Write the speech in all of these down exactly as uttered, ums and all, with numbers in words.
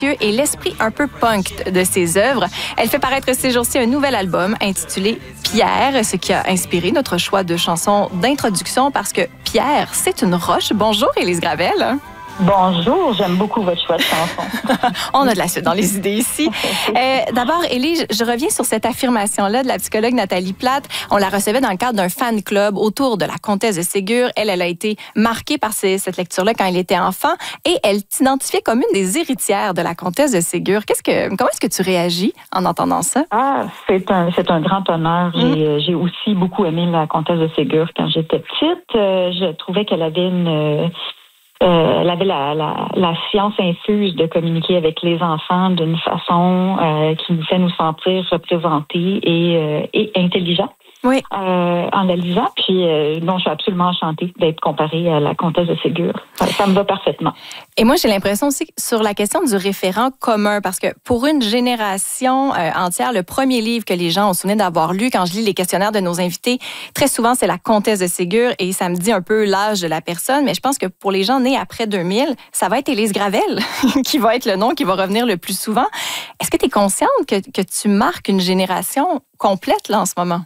et l'esprit un peu punk de ses œuvres. Elle fait paraître ces jours-ci un nouvel album intitulé Pierre, ce qui a inspiré notre choix de chanson d'introduction parce que Pierre, c'est une roche. Bonjour, Élise Gravel. Bonjour, j'aime beaucoup votre choix de chanson. On a de la suite dans les idées ici. Euh, D'abord, Élise, je reviens sur cette affirmation-là de la psychologue Nathalie Plate. On la recevait dans le cadre d'un fan club autour de la comtesse de Ségur. Elle, elle a été marquée par ces, cette lecture-là quand elle était enfant et elle t'identifiait comme une des héritières de la comtesse de Ségur. Qu'est-ce que, comment est-ce que tu réagis en entendant ça? Ah, c'est un, c'est un grand honneur. J'ai, mmh. j'ai aussi beaucoup aimé la comtesse de Ségur quand j'étais petite. Euh, je trouvais qu'elle avait une... Euh, elle avait la, la, la science infuse de communiquer avec les enfants d'une façon euh, qui nous fait nous sentir représentés et, euh, et intelligents. Oui. Euh, en la lisant, puis euh, non, je suis absolument enchantée d'être comparée à la comtesse de Ségur. Ça, ça me va parfaitement. Et moi, j'ai l'impression aussi que sur la question du référent commun, parce que pour une génération euh, entière, le premier livre que les gens ont souvenir d'avoir lu, quand je lis les questionnaires de nos invités, très souvent, c'est la comtesse de Ségur et ça me dit un peu l'âge de la personne, mais je pense que pour les gens nés après deux mille, ça va être Élise Gravel qui va être le nom qui va revenir le plus souvent. Est-ce que tu es consciente que, que tu marques une génération complète là en ce moment?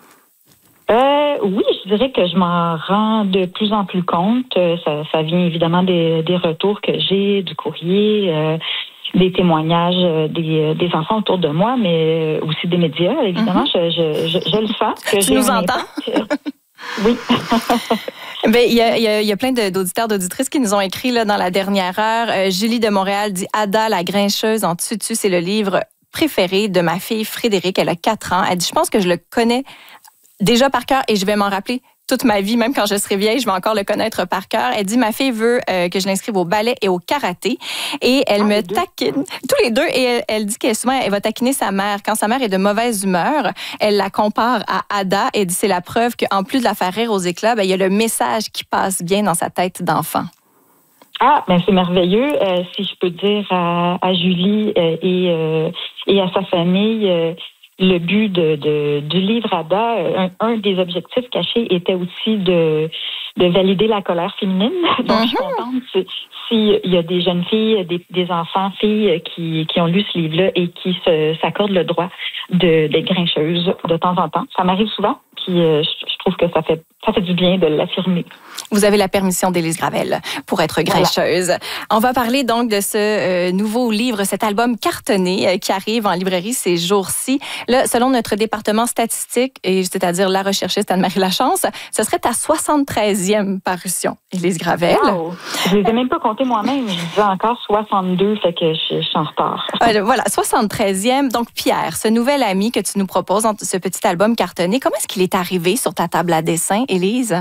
Euh, oui, je dirais que je m'en rends de plus en plus compte. Ça, ça vient évidemment des, des retours que j'ai, du courrier, euh, des témoignages des, des enfants autour de moi, mais aussi des médias, évidemment. Mm-hmm. je, je, je, je le sens. Que tu j'ai nous entends? Oui. Ben, il y a, y a, y a plein de, d'auditeurs, d'auditrices qui nous ont écrit là, dans la dernière heure. Euh, Julie de Montréal dit « Ada, la grincheuse en tutu, c'est le livre préféré de ma fille Frédéric. Elle a quatre ans. Elle dit « Je pense que je le connais déjà par cœur et je vais m'en rappeler toute ma vie, même quand je serai vieille, je vais encore le connaître par cœur. » Elle dit, ma fille veut euh, que je l'inscrive au ballet et au karaté. Et elle ah, me taquine, tous les deux, et elle, elle dit qu'elle souvent, elle va taquiner sa mère. Quand sa mère est de mauvaise humeur, elle la compare à Ada et dit, c'est la preuve qu'en plus de la faire rire aux éclats, ben, il y a le message qui passe bien dans sa tête d'enfant. Ah, ben c'est merveilleux. Euh, si je peux dire à, à Julie euh, et, euh, et à sa famille... Euh, Le but de, de, du livre Ada, un, un des objectifs cachés était aussi de, de valider la colère féminine. Donc, mm-hmm. je suis contente s'il si y a des jeunes filles, des, des enfants, filles qui, qui ont lu ce livre-là et qui se, s'accordent le droit de, d'être grincheuses de temps en temps. Ça m'arrive souvent, puis euh, je, je trouve que ça fait, ça fait du bien de l'affirmer. Vous avez la permission d'Élise Gravel pour être grincheuse. Voilà. On va parler donc de ce euh, nouveau livre, cet album cartonné euh, qui arrive en librairie ces jours-ci. Là, selon notre département statistique, et c'est-à-dire la recherchiste Anne-Marie Lachance, ce serait ta soixante-treizième parution, Élise Gravel. Wow. Je ne les ai même pas comptés moi-même. Je disais encore soixante-deux, fait que je, je suis en retard. Euh, voilà, soixante-treizième. Donc, Pierre, ce nouvel ami que tu nous proposes dans ce petit album cartonné, comment est-ce qu'il est arrivé sur ta table à dessin, Élise?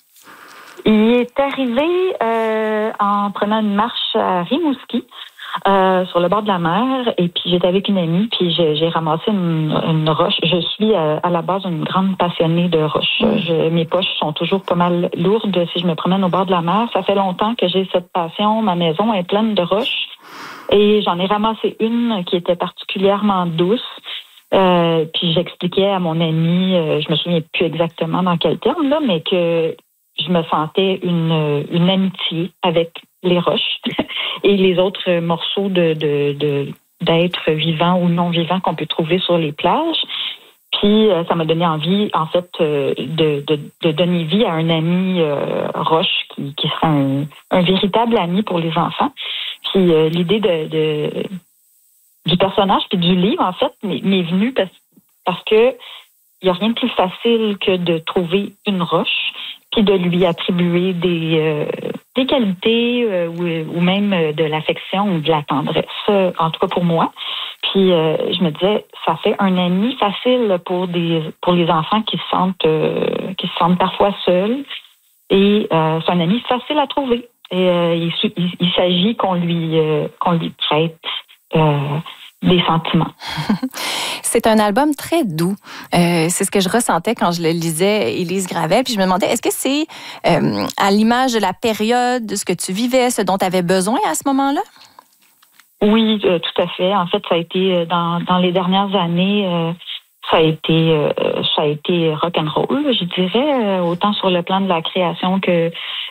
Il est arrivé euh, en prenant une marche à Rimouski, euh, sur le bord de la mer, et puis j'étais avec une amie, puis j'ai, j'ai ramassé une, une roche. Je suis à, à la base une grande passionnée de roches. Je, mes poches sont toujours pas mal lourdes si je me promène au bord de la mer. Ça fait longtemps que j'ai cette passion. Ma maison est pleine de roches, et j'en ai ramassé une qui était particulièrement douce. Euh, puis j'expliquais à mon amie, euh, je me souviens plus exactement dans quel terme, là, mais que je me sentais une, une amitié avec les roches et les autres morceaux de, de, de, d'êtres vivants ou non vivants qu'on peut trouver sur les plages. Puis, ça m'a donné envie, en fait, de, de, de donner vie à un ami euh, roche qui, qui sera un, un véritable ami pour les enfants. Puis, euh, l'idée de, de, du personnage puis du livre, en fait, m'est, m'est venue parce, parce que il n'y a rien de plus facile que de trouver une roche puis de lui attribuer des, euh, des qualités euh, ou, ou même de l'affection ou de la tendresse, en tout cas pour moi. Puis euh, je me disais, ça fait un ami facile pour des pour les enfants qui se sentent euh, qui se sentent parfois seuls. Et euh, c'est un ami facile à trouver. Et euh, il, il, il s'agit qu'on lui euh, qu'on lui prête euh, des sentiments. C'est un album très doux. Euh, c'est ce que je ressentais quand je le lisais, Élise Gravel. Puis je me demandais, est-ce que c'est euh, à l'image de la période, de ce que tu vivais, ce dont tu avais besoin à ce moment-là? Oui, euh, tout à fait. En fait, ça a été dans, dans les dernières années, euh, ça a été euh, ça a été rock'n'roll, je dirais, euh, autant sur le plan de la création que